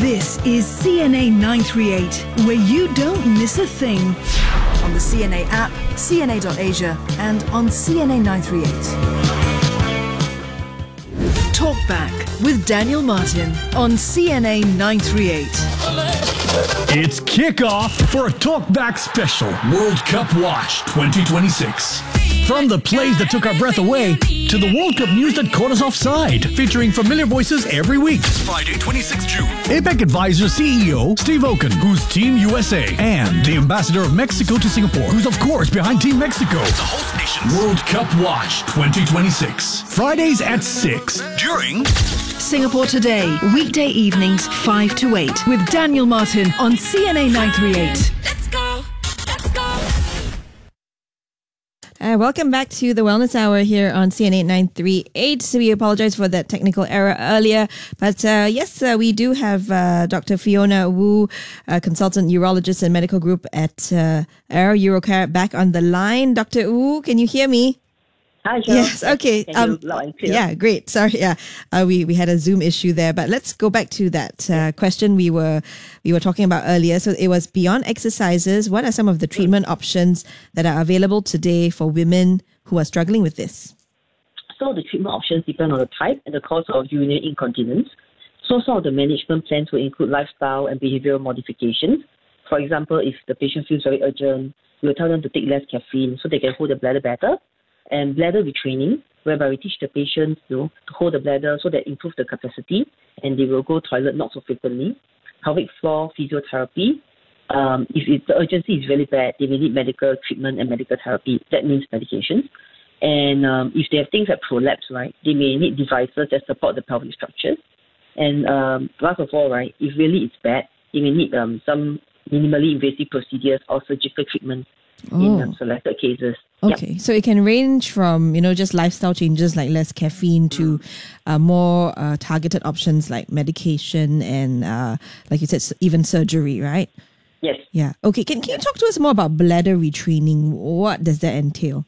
This is CNA 938, where you don't miss a thing. On the CNA app, cna.asia, and on CNA 938. Talk Back with Daniel Martin on CNA 938. It's kickoff for a Talkback special, World Cup Watch 2026. From the plays that took our breath away to the World Cup news that caught us offside, featuring familiar voices every week. Friday, 26 June. APEC Advisor CEO Steve Oken, who's Team USA, and the Ambassador of Mexico to Singapore, who's of course behind Team Mexico. The host nation's World Cup Watch 2026. Fridays at 6. During Singapore Today, weekday evenings 5 to 8 with Daniel Martin on CNA 938. Let's go. Let's go. Welcome back to the Wellness Hour here on CNA 938. So we apologize for that technical error earlier. But yes, we do have Dr. Fiona Wu, consultant urologist and medical group at Air Urocare, back on the line. Dr. Wu, can you hear me? Hi, Cheryl. Yes, okay. Loud and clear. Yeah, great. Sorry, yeah. We had a Zoom issue there, but let's go back to that question we were talking about earlier. So it was beyond exercises. What are some of the treatment options that are available today for women who are struggling with this? So the treatment options depend on the type and the cause of urinary incontinence. So some of the management plans will include lifestyle and behavioral modifications. For example, if the patient feels very urgent, we will tell them to take less caffeine so they can hold the bladder better. And bladder retraining, whereby we teach the patients to hold the bladder so that improves the capacity and they will go toilet not so frequently. Pelvic floor physiotherapy. If the urgency is really bad, they may need medical treatment and medical therapy. That means medications. And if they have things like prolapse, right, they may need devices that support the pelvic structures. And last of all, right, if really it's bad, they may need some minimally invasive procedures or surgical treatment in selected cases. Okay, Yep. so it can range from, just lifestyle changes like less caffeine to more targeted options like medication and, like you said, even surgery, right? Yes. Yeah. Okay, can you talk to us more about bladder retraining? What does that entail?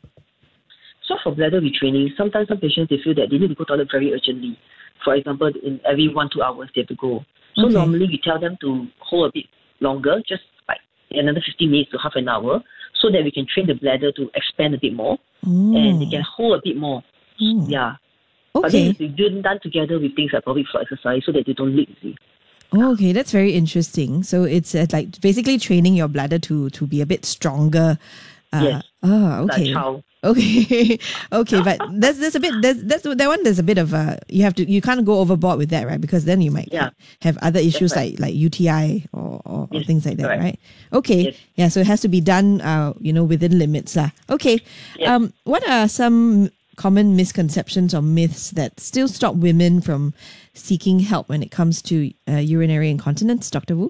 So for bladder retraining, sometimes some patients, they feel that they need to go to the toilet very urgently. For example, in every 1-2 hours, they have to go. So Okay. normally we tell them to hold a bit longer, just like another 15 minutes to half an hour, so that we can train the bladder to expand a bit more and they can hold a bit more. Yeah. But then Okay. it's done together with things like pelvic floor exercise so that they don't leak. You see. Okay, that's very interesting. So it's like basically training your bladder to be a bit stronger. Yes. Oh, Like okay. how? Okay, okay, but there's a bit that one. There's a bit of you can't go overboard with that, right? Because then you might have other issues right. like UTI or Yes, things like that, correct. right? Okay, Yes. yeah. So it has to be done, within limits, lah. Okay. Yes. What are some common misconceptions or myths that still stop women from seeking help when it comes to urinary incontinence, Dr. Wu?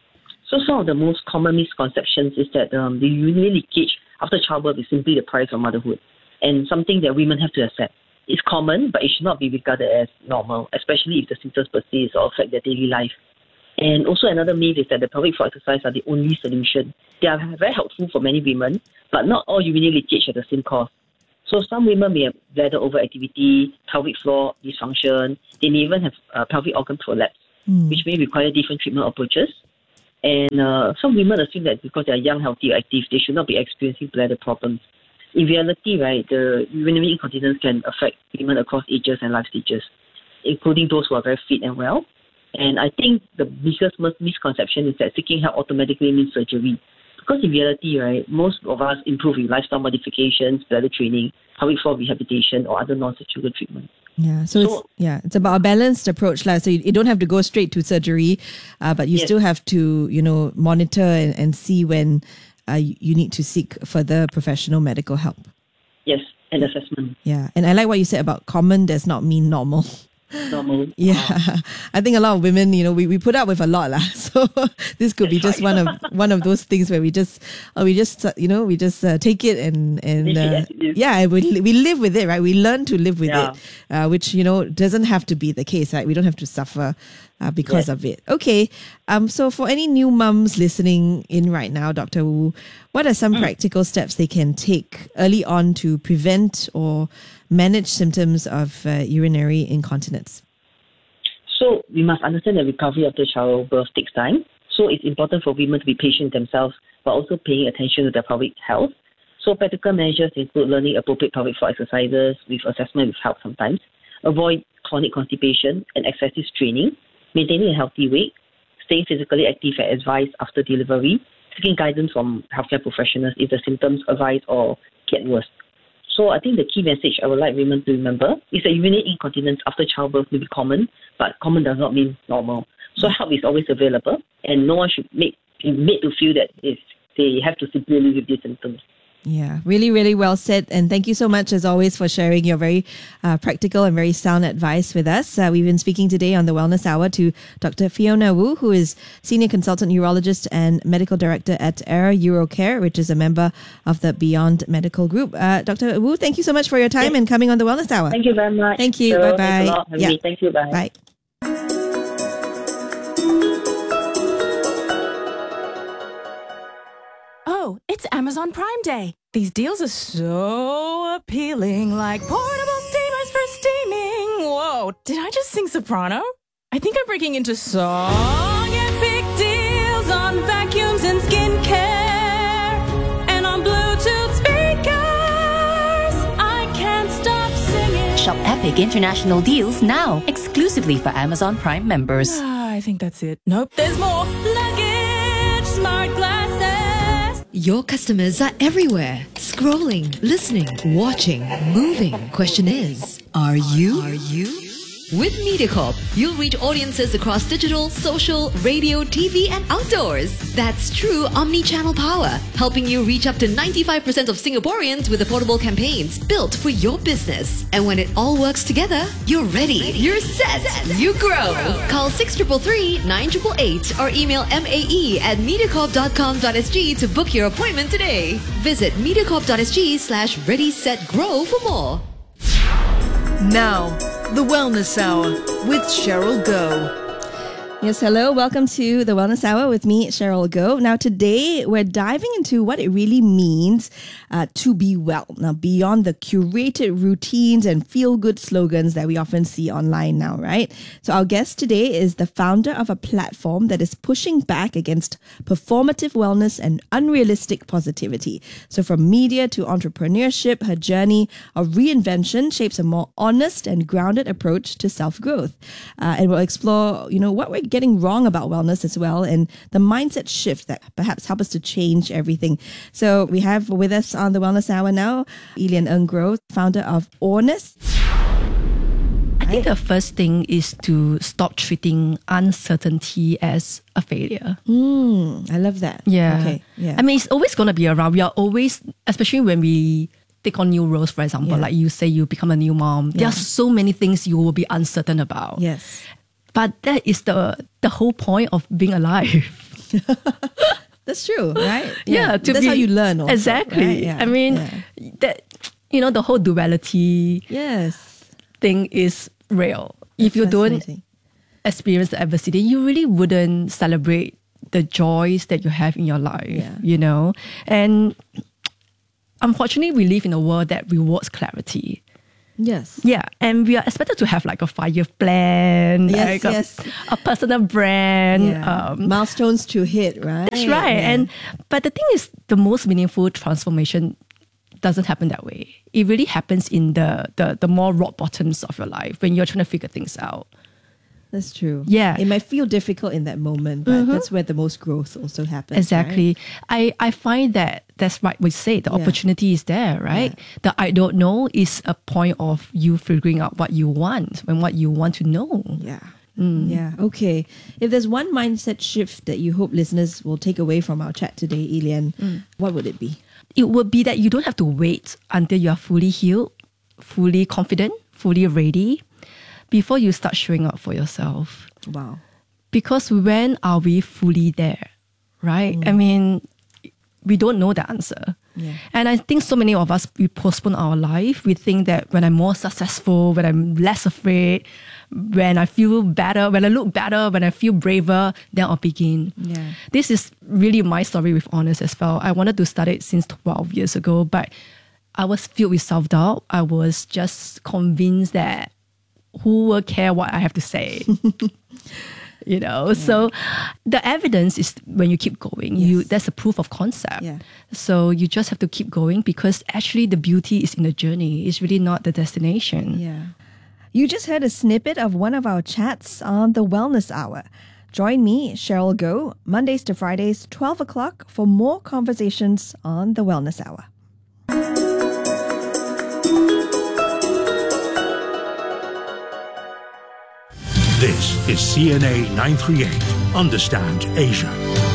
So some of the most common misconceptions is that the urinary leakage after childbirth is simply the price of motherhood and something that women have to accept. It's common, but it should not be regarded as normal, especially if the symptoms persist or affect their daily life. And also another myth is that the pelvic floor exercise are the only solution. They are very helpful for many women, but not all urinary leakage have the same cause. So some women may have bladder overactivity, pelvic floor dysfunction. They may even have pelvic organ prolapse, which may require different treatment approaches. And some women assume that because they are young, healthy, or active, they should not be experiencing bladder problems. In reality, right, the urinary incontinence can affect women across ages and life stages, including those who are very fit and well. And I think the biggest misconception is that seeking help automatically means surgery. Because in reality, right, most of us improve with lifestyle modifications, bladder training, pelvic floor rehabilitation, or other non-surgical treatments. Yeah, so it's about a balanced approach, lah. So you don't have to go straight to surgery, but you still have to, monitor and see when you need to seek further professional medical help. Yes, and assessment. Yeah, and I like what you said about common does not mean normal. Normal. Yeah, I think a lot of women, we put up with a lot, lah. So this could be just one of those things where we just take it and we live with it, right? We learn to live with it, which doesn't have to be the case, right? We don't have to suffer because of it. Okay, so for any new mums listening in right now, Dr. Wu, what are some practical steps they can take early on to prevent or manage symptoms of urinary incontinence? So we must understand that recovery after childbirth takes time. So it's important for women to be patient themselves, but also paying attention to their pelvic health. So practical measures include learning appropriate pelvic floor exercises with assessment with help sometimes, avoid chronic constipation and excessive straining, maintaining a healthy weight, staying physically active as advised after delivery, seeking guidance from healthcare professionals if the symptoms arise or get worse. So I think the key message I would like women to remember is that urinary incontinence after childbirth may be common, but common does not mean normal. So help is always available, and no one should be made to feel that they have to simply live with these symptoms. Yeah, really, really well said. And thank you so much, as always, for sharing your very practical and very sound advice with us. We've been speaking today on the Wellness Hour to Dr. Fiona Wu, who is Senior Consultant Urologist and Medical Director at Air Urocare, which is a member of the Beyond Medical Group. Dr. Wu, thank you so much for your time and coming on the Wellness Hour. Thank you very much. Thank you. Sure, Bye-bye. Thanks a lot, Henry. Thank you. Bye. Bye. Oh, it's Amazon Prime Day. These deals are so appealing, like portable steamers for steaming. Whoa, did I just sing soprano? I think I'm breaking into song and big deals on vacuums and skincare and on Bluetooth speakers. I can't stop singing. Shop epic international deals now, exclusively for Amazon Prime members. I think that's it. Nope, there's more. Luggage, smart glasses. Your customers are everywhere. Scrolling, listening, watching, moving. Question is, are you? With MediaCorp, you'll reach audiences across digital, social, radio, TV and outdoors. That's true omni-channel power, helping you reach up to 95% of Singaporeans with affordable campaigns built for your business. And when it all works together, you're ready. You're set. You grow. Call 6333 9888 or email mae@mediacorp.com.sg to book your appointment today. Visit mediacorp.sg/ready set grow for more. Now, the Wellness Hour with Cheryl Goh. Yes, hello. Welcome to the Wellness Hour with me, Cheryl Goh. Now, today we're diving into what it really means to be well. Now, beyond the curated routines and feel-good slogans that we often see online now, right? So our guest today is the founder of a platform that is pushing back against performative wellness and unrealistic positivity. So from media to entrepreneurship, her journey of reinvention shapes a more honest and grounded approach to self-growth. And we'll explore, what we're getting wrong about wellness as well, and the mindset shift that perhaps help us to change everything. So we have with us on the Wellness Hour now, Elian Ng Groh, founder of Honest. I think the first thing is to stop treating uncertainty as a failure. I love that. Yeah. Okay. Yeah. I mean, it's always going to be around. We are always, especially when we take on new roles, for example, like you say you become a new mom. There are so many things you will be uncertain about. Yes. But that is the whole point of being alive. That's true, right? Yeah. That's how you learn also, exactly. Right? Yeah. I mean, that the whole duality thing is real. If you don't experience the adversity, you really wouldn't celebrate the joys that you have in your life, And unfortunately, we live in a world that rewards clarity. Yes. Yeah, and we are expected to have like a 5-year plan, a personal brand, milestones to hit, right? That's right. Yeah. But the thing is, the most meaningful transformation doesn't happen that way. It really happens in the more rock bottoms of your life when you're trying to figure things out. That's true. Yeah. It might feel difficult in that moment, but that's where the most growth also happens. Exactly. Right? I find that's right we say. The opportunity is there, right? The I don't know is a point of you figuring out what you want and what you want to know. Yeah. Yeah. Okay. If there's one mindset shift that you hope listeners will take away from our chat today, Elian, what would it be? It would be that you don't have to wait until you are fully healed, fully confident, fully ready before you start showing up for yourself. Wow. Because when are we fully there, right? I mean, we don't know the answer. Yeah. And I think so many of us, we postpone our life. We think that when I'm more successful, when I'm less afraid, when I feel better, when I look better, when I feel braver, then I'll begin. Yeah. This is really my story with Honest as well. I wanted to start it since 12 years ago, but I was filled with self-doubt. I was just convinced that who will care what I have to say? So the evidence is when you keep going, that's a proof of concept. Yeah. So you just have to keep going because actually the beauty is in the journey. It's really not the destination. Yeah. You just heard a snippet of one of our chats on the Wellness Hour. Join me, Cheryl Goh, Mondays to Fridays, 12 o'clock for more conversations on the Wellness Hour. This is CNA 938. Understand Asia.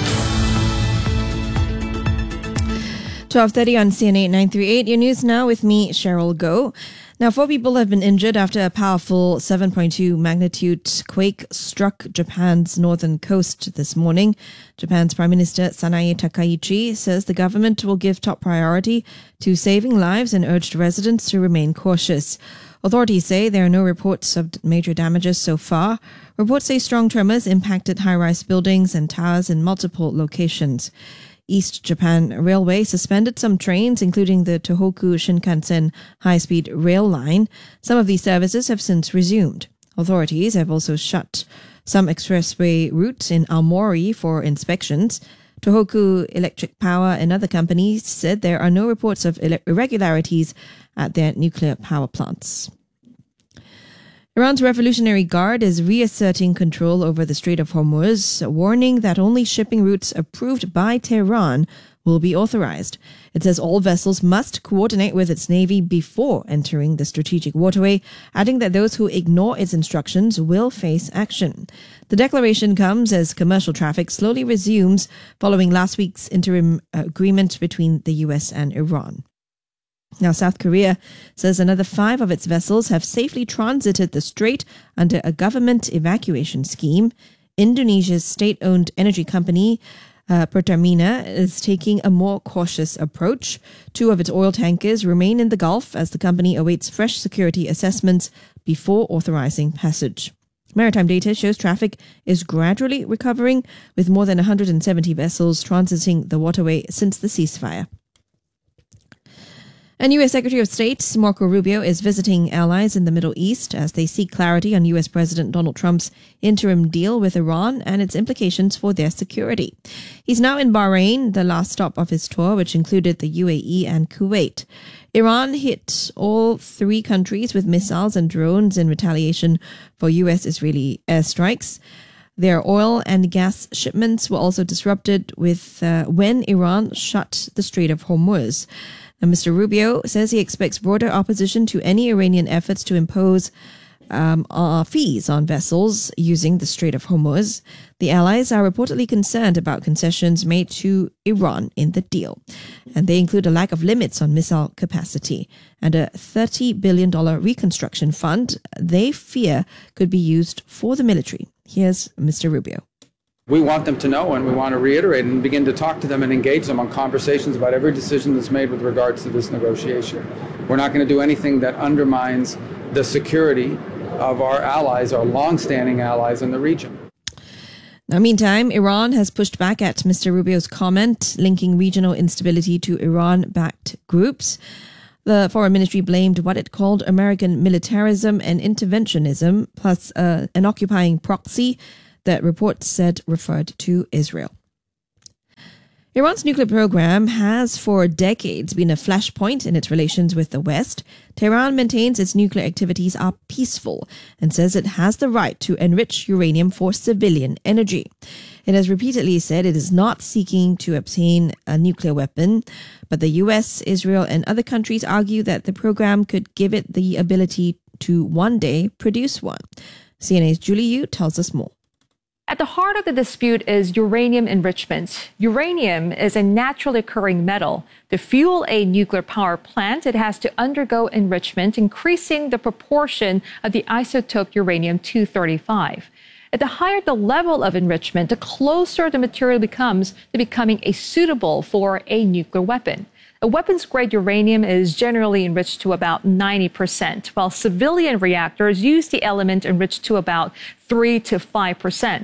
12:30 on CNA 938. Your news now with me, Cheryl Goh. Now, 4 people have been injured after a powerful 7.2 magnitude quake struck Japan's northern coast this morning. Japan's Prime Minister Sanae Takaichi says the government will give top priority to saving lives and urged residents to remain cautious. Authorities say there are no reports of major damages so far. Reports say strong tremors impacted high-rise buildings and towers in multiple locations. East Japan Railway suspended some trains, including the Tohoku Shinkansen high-speed rail line. Some of these services have since resumed. Authorities have also shut some expressway routes in Aomori for inspections. Tohoku Electric Power and other companies said there are no reports of irregularities at their nuclear power plants. Iran's Revolutionary Guard is reasserting control over the Strait of Hormuz, warning that only shipping routes approved by Tehran will be authorized. It says all vessels must coordinate with its navy before entering the strategic waterway, adding that those who ignore its instructions will face action. The declaration comes as commercial traffic slowly resumes following last week's interim agreement between the US and Iran. Now, South Korea says another 5 of its vessels have safely transited the strait under a government evacuation scheme. Indonesia's state-owned energy company, Pertamina, is taking a more cautious approach. 2 of its oil tankers remain in the Gulf as the company awaits fresh security assessments before authorizing passage. Maritime data shows traffic is gradually recovering, with more than 170 vessels transiting the waterway since the ceasefire. And U.S. Secretary of State Marco Rubio is visiting allies in the Middle East as they seek clarity on U.S. President Donald Trump's interim deal with Iran and its implications for their security. He's now in Bahrain, the last stop of his tour, which included the UAE and Kuwait. Iran hit all 3 countries with missiles and drones in retaliation for U.S.-Israeli airstrikes. Their oil and gas shipments were also disrupted when Iran shut the Strait of Hormuz. And Mr. Rubio says he expects broader opposition to any Iranian efforts to impose fees on vessels using the Strait of Hormuz. The allies are reportedly concerned about concessions made to Iran in the deal, and they include a lack of limits on missile capacity and a $30 billion reconstruction fund they fear could be used for the military. Here's Mr. Rubio. We want them to know, and we want to reiterate and begin to talk to them and engage them on conversations about every decision that's made with regards to this negotiation. We're not going to do anything that undermines the security of our allies, our long-standing allies in the region. Now, meantime, Iran has pushed back at Mr. Rubio's comment linking regional instability to Iran-backed groups. The Foreign Ministry blamed what it called American militarism and interventionism, plus an occupying proxy that reports said referred to Israel. Iran's nuclear program has for decades been a flashpoint in its relations with the West. Tehran maintains its nuclear activities are peaceful and says it has the right to enrich uranium for civilian energy. It has repeatedly said it is not seeking to obtain a nuclear weapon, but the US, Israel, and other countries argue that the program could give it the ability to one day produce one. CNA's Julie Yu tells us more. At the heart of the dispute is uranium enrichment. Uranium is a naturally occurring metal. To fuel a nuclear power plant, it has to undergo enrichment, increasing the proportion of the isotope uranium-235. At the higher the level of enrichment, the closer the material becomes to becoming suitable for a nuclear weapon. A weapons-grade uranium is generally enriched to about 90%, while civilian reactors use the element enriched to about 3 to 5%.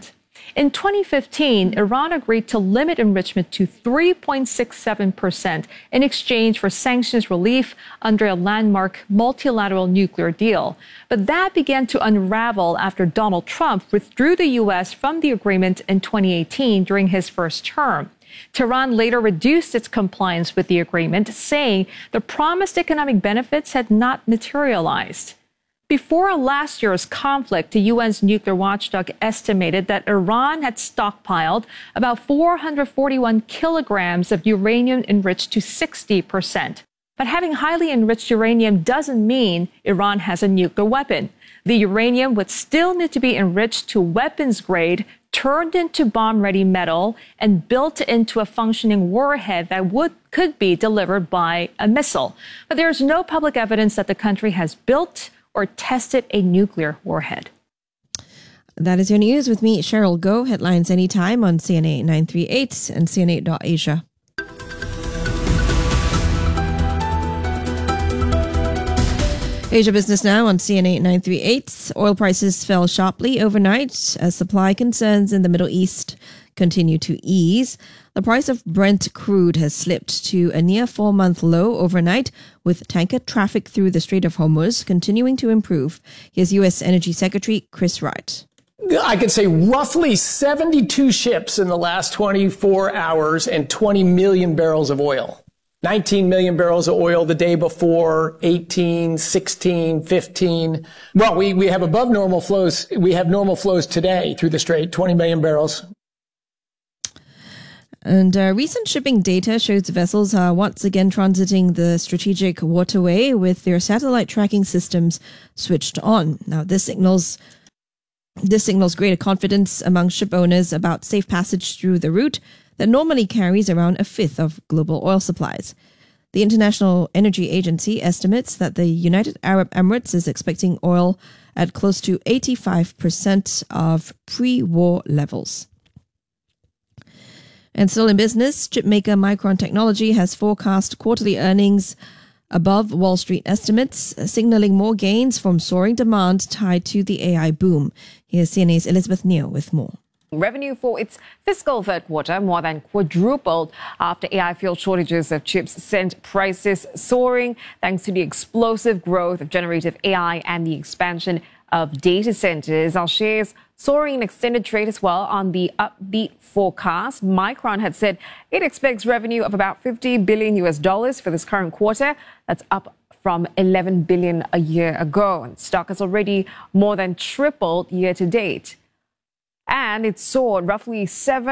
In 2015, Iran agreed to limit enrichment to 3.67% in exchange for sanctions relief under a landmark multilateral nuclear deal. But that began to unravel after Donald Trump withdrew the U.S. from the agreement in 2018 during his first term. Tehran later reduced its compliance with the agreement, saying the promised economic benefits had not materialized. Before last year's conflict, the UN's nuclear watchdog estimated that Iran had stockpiled about 441 kilograms of uranium enriched to 60%. But having highly enriched uranium doesn't mean Iran has a nuclear weapon. The uranium would still need to be enriched to weapons grade, turned into bomb-ready metal, and built into a functioning warhead that could be delivered by a missile. But there's no public evidence that the country has built or tested a nuclear warhead. That is your news with me, Cheryl Goh. Headlines anytime on CNA 938 and CNA.Asia. Asia Business Now on CNA 938. Oil prices fell sharply overnight as supply concerns in the Middle East continue to ease. The price of Brent crude has slipped to a near 4-month low overnight, with tanker traffic through the Strait of Hormuz continuing to improve. Here's U.S. Energy Secretary Chris Wright. I could say roughly 72 ships in the last 24 hours and 20 million barrels of oil. 19 million barrels of oil the day before, 18, 16, 15. Well, we have above normal flows. We have normal flows today through the Strait, 20 million barrels. And recent shipping data shows vessels are once again transiting the strategic waterway with their satellite tracking systems switched on. Now, this signals greater confidence among ship owners about safe passage through the route that normally carries around a fifth of global oil supplies. The International Energy Agency estimates that the United Arab Emirates is expecting oil at close to 85% of pre-war levels. And still in business, chipmaker Micron Technology has forecast quarterly earnings above Wall Street estimates, signaling more gains from soaring demand tied to the AI boom. Here's CNA's Elizabeth Neo with more. Revenue for its fiscal third quarter more than quadrupled after AI-fueled shortages of chips sent prices soaring thanks to the explosive growth of generative AI and the expansion of data centers. Our shares soaring in extended trade as well on the upbeat forecast. Micron had said it expects revenue of about $50 billion for this current quarter. That's up from $11 billion a year ago. And stock has already more than tripled year to date. And it soared roughly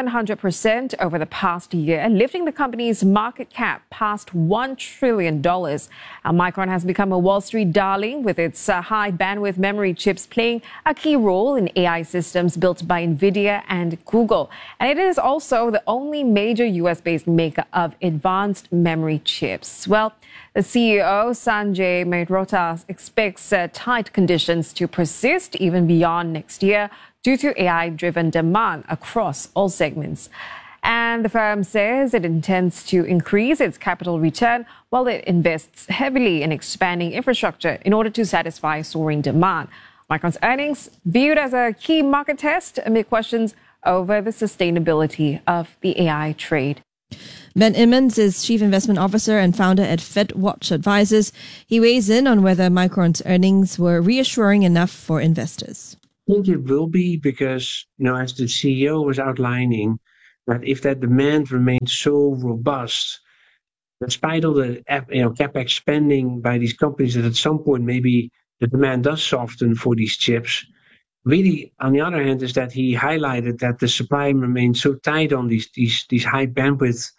700% over the past year, lifting the company's market cap past $1 trillion. Micron has become a Wall Street darling, with its high bandwidth memory chips playing a key role in AI systems built by NVIDIA and Google. And it is also the only major US-based maker of advanced memory chips. Well, the CEO, Sanjay Mehrotra, expects tight conditions to persist even beyond next year due to AI-driven demand across all segments. And the firm says it intends to increase its capital return while it invests heavily in expanding infrastructure in order to satisfy soaring demand. Micron's earnings viewed as a key market test amid questions over the sustainability of the AI trade. Ben Emmons is Chief Investment Officer and founder at FedWatch Advisors. He weighs in on whether Micron's earnings were reassuring enough for investors. I think it will be because, as the CEO was outlining, that if that demand remains so robust, despite all the capex spending by these companies, that at some point maybe the demand does soften for these chips. Really, on the other hand, is that he highlighted that the supply remains so tight on these high bandwidth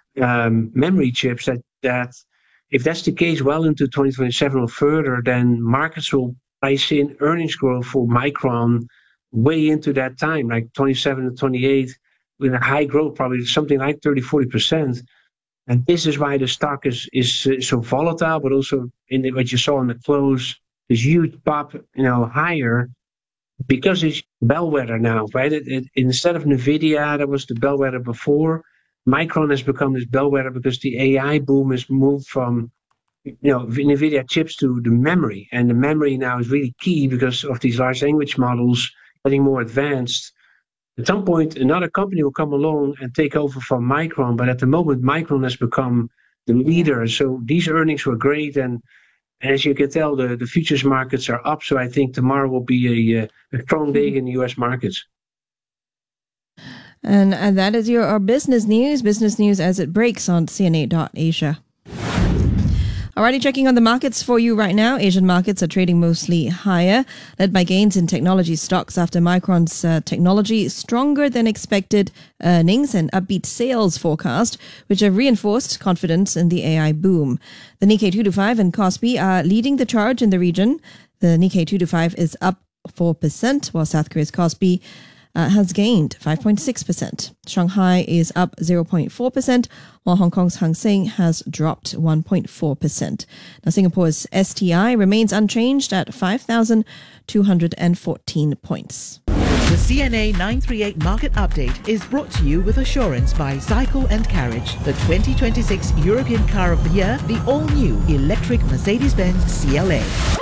memory chips that if that's the case well into 2027 or further, then markets will price in earnings growth for Micron way into that time, like 27 to 28, with a high growth, probably something like 30-40%. And this is why the stock is so volatile, but also what you saw in the close, this huge pop, higher, because it's bellwether now, right? Instead of NVIDIA, that was the bellwether before, Micron has become this bellwether because the AI boom has moved from NVIDIA chips to the memory. And the memory now is really key because of these large language models getting more advanced. At some point, another company will come along and take over from Micron. But at the moment, Micron has become the leader. So these earnings were great. And as you can tell, the futures markets are up. So I think tomorrow will be a strong day in the US markets. And that is your business news as it breaks on CNA.Asia. Alrighty, checking on the markets for you right now. Asian markets are trading mostly higher, led by gains in technology stocks after Micron's technology stronger than expected earnings and upbeat sales forecast, which have reinforced confidence in the AI boom. The Nikkei 225 and Kospi are leading the charge in the region. The Nikkei 225 is up 4%, while South Korea's Kospi has gained 5.6%. Shanghai is up 0.4%, while Hong Kong's Hang Seng has dropped 1.4%. Now, Singapore's STI remains unchanged at 5,214 points. The CNA 938 Market Update is brought to you with assurance by Cycle and Carriage, the 2026 European Car of the Year, the all-new electric Mercedes-Benz CLA.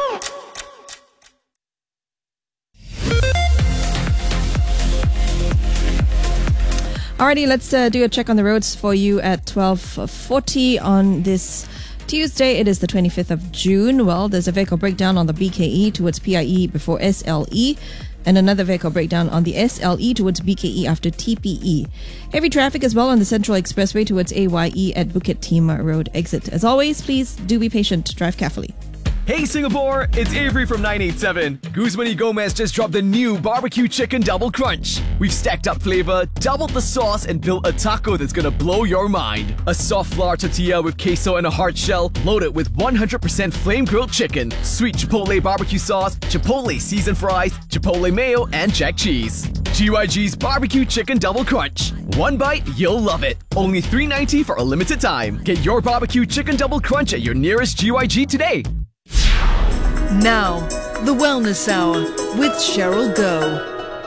Alrighty, let's do a check on the roads for you at 12:40 on this Tuesday. It is the 25th of June. Well, there's a vehicle breakdown on the BKE towards PIE before SLE, and another vehicle breakdown on the SLE towards BKE after TPE. Heavy traffic as well on the Central Expressway towards AYE at Bukit Timah Road exit. As always, please do be patient. Drive carefully. Hey Singapore, it's Avery from 987. Guzman y Gomez just dropped the new barbecue chicken double crunch. We've stacked up flavor, doubled the sauce, and built a taco that's gonna blow your mind. A soft flour tortilla with queso and a hard shell, loaded with 100% flame grilled chicken, sweet chipotle barbecue sauce, chipotle seasoned fries, chipotle mayo, and jack cheese. GYG's barbecue chicken double crunch. One bite, you'll love it. Only $3.90 for a limited time. Get your barbecue chicken double crunch at your nearest GYG today. Now, the Wellness Hour with Cheryl Goh.